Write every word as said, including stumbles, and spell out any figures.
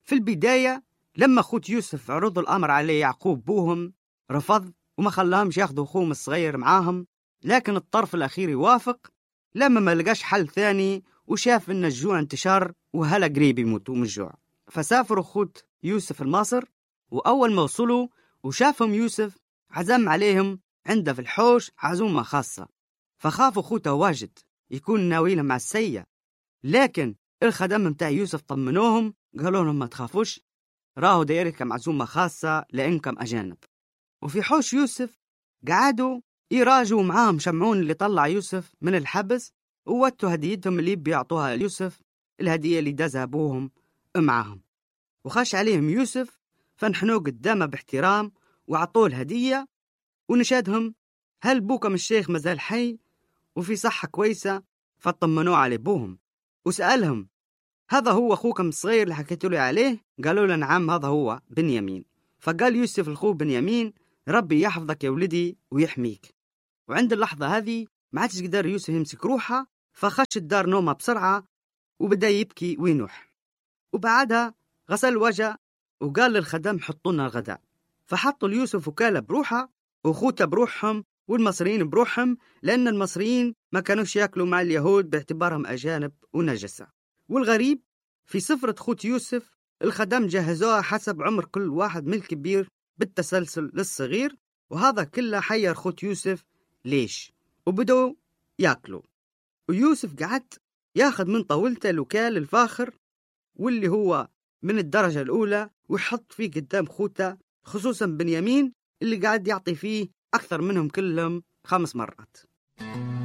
في البداية لما خوت يوسف عرضوا الأمر عليه يعقوب بوهم رفض وما خلاهمش ياخدوا أخوهم الصغير معاهم، لكن الطرف الأخير يوافق لما ما لقاش حل ثاني وشاف إن الجوع انتشر وهلا قريب يموتوا من الجوع. فسافروا خوت يوسف لمصر، وأول ما وصلوا وشافهم يوسف عزم عليهم عنده في الحوش عزومة خاصة، فخافوا خوته واجد يكون ناويلهم مع السيء. لكن الخدم متاع يوسف طمنوهم قالوا لهم ما تخافوش، راهو دايركم عزومة خاصة لأنكم أجانب. وفي حوش يوسف قعدوا يراجعوا معاهم شمعون اللي طلع يوسف من الحبس، ووتوا هديتهم اللي بيعطوها يوسف، الهدية اللي دازها أبوهم معاهم. وخش عليهم يوسف فنحنوا قدامه باحترام وعطوه الهدية ونشادهم هل بوكم الشيخ مازال حي وفي صحة كويسة؟ فطمنوا على بوهم وسألهم هذا هو أخوكم الصغير اللي حكيتوا لي عليه؟ قالوا له نعم هذا هو بنيامين. فقال يوسف الخو بنيامين ربي يحفظك يا ولدي ويحميك. وعند اللحظة هذه ما عادش قدر يوسف يمسك روحه، فخش الدار نومه بسرعة وبدأ يبكي وينوح. وبعدها غسل وجه وقال للخدم حطوا لنا الغداء، فحطوا ليوسف وكالة بروحه وخوته بروحهم والمصريين بروحهم، لأن المصريين ما كانوش يأكلوا مع اليهود باعتبارهم أجانب ونجسة. والغريب في سفرة خوت يوسف الخدم جهزوها حسب عمر كل واحد من الكبير بالتسلسل للصغير، وهذا كله حير خوت يوسف ليش وبدوا يأكلوا. ويوسف قعد ياخذ من طاولته الوكال الفاخر واللي هو من الدرجة الأولى ويحط فيه قدام خوته، خصوصا بنيامين اللي قاعد يعطي فيه أكثر منهم كلهم خمس مرات.